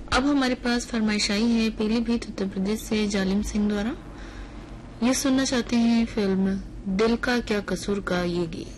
अब हमारे पास फरमाइश आई है पीलीभीत उत्तर प्रदेश से जालिम सिंह द्वारा। ये सुनना चाहते हैं फिल्म दिल का क्या कसूर का ये गीत।